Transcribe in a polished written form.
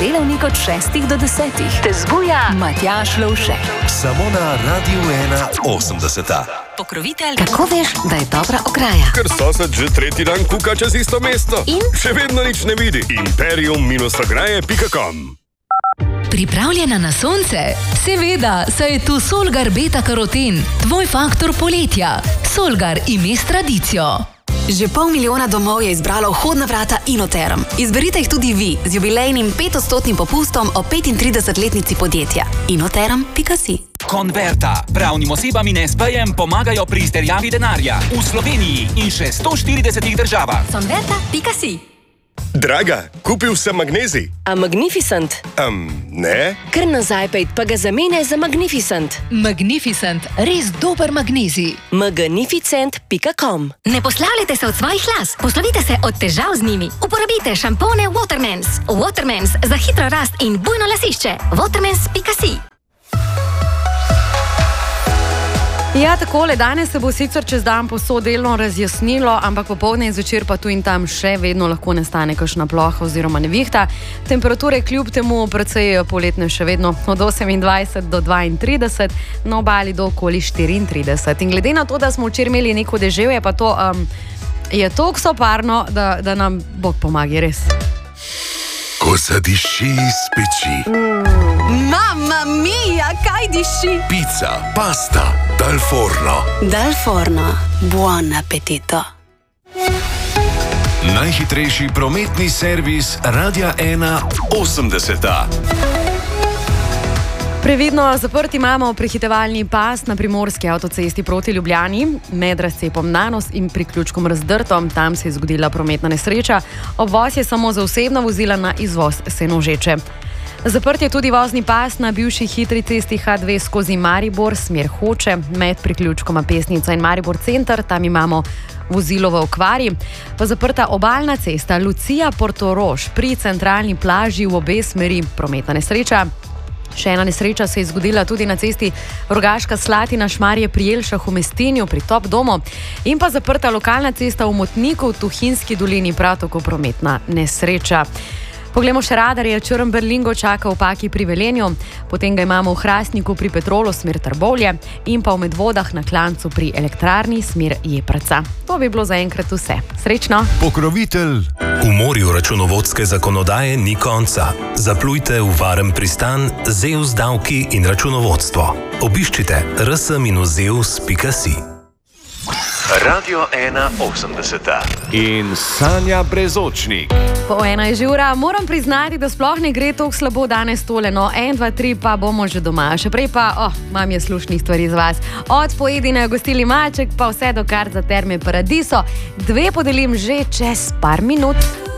sodelavnik od 6 do 10. Te zbuja Matjaž Lovšek. Samo na Radiu 81. Pokrovitelj. Kako veš, da je dobra ograja? Ker sosed že tretji dan kuka čez isto mesto. In? Še vedno nič ne vidi. Imperium-ograje.com. Pripravljena na sonce? Seveda, saj je tu Solgar beta-karoten, tvoj faktor poletja. Solgar ime s tradicijo. Že 500 000 domov je izbralo vhodna vrata Inoterm. Izberite jih tudi vi z jubilejnim 5% popustom o 35-letnici podjetja. Inoterm.si. Konverta. Pravnim osebam in SB-jem pomagajo pri izterjavi denarja v Sloveniji in še 140 državah. Konverta.si. Draga, kupil sem magnezij. A Magnificent? Ne. Kar nazaj pejt, pa ga zamenjaj za Magnificent. Magnificent, res dober magnezij. Magnificent.com. Ne poslavljajte se od svojih las, poslovite se od težav z njimi. Uporabite šampone Watermans. Watermans za hitro rast in bujno lasišče. Watermans.si. Ja, takole, danes se bo sicer čez dan delno razjasnilo, ampak popoldne in zvečer pa tu in tam še vedno lahko nastane kakšna ploha oziroma nevihta. Temperature kljub temu precej poletne še vedno od 28 do 32, na obali do okoli 34. In glede na to, da smo včeraj imeli neko deževje, pa to je toliko soparno, da nam Bog pomagi, res. Ko zadiši iz peči. Mamma mia, kaj diši? Pica, pasta, dal forno. Dal forno. Buon appetito. Najhitrejši prometni servis Radia 81. Previdno zaprti imamo prehitevalni pas na primorski avtocesti proti Ljubljani, med razcepom Nanos in priključkom Razdrtom. Tam se je zgodila prometna nesreča. Obvoz je samo za osebna vozila, na izvoz Senožeče. Zaprt je tudi vozni pas na bivši hitri cesti H2 skozi Maribor, smer Hoče, med priključkoma Pesnica in Maribor center. Tam imamo vozilo v okvari. Pa zaprta obalna cesta Lucija-Portorož pri centralni plaži v obe smeri, prometna nesreča. Še ena nesreča se je zgodila tudi na cesti Rogaška Slatina Šmarje pri Jelšah v Mestinju pri Top domu in pa zaprta lokalna cesta v Motniku v Tuhinjski dolini, prav tako prometna nesreča. Poglejmo še radarje. Črn Berlingo čaka v Paki pri Velenju, potem ga imamo v Hrastniku pri Petrolu smer Trbovlje in pa v Medvodah na Klancu pri elektrarni smer Jeprca. To bi bilo zaenkrat vse. Srečno! Pokrovitelj. V morju računovodske zakonodaje ni konca. Zaplujte v varen pristan ZEUS davki in računovodstvo. Obiščite rs-zeus.si. Radio 81. In Sanja Brezočnik. Po 1 je že ura, moram priznati, da sploh ne gre toliko slabo danes tole, no 1, 2, 3 pa bomo že doma. Še prej pa, imam je slušnih stvari z vas. Od pojedine gostili maček pa vse do kar za Terme Paradiso. 2 podelim že čez par minut.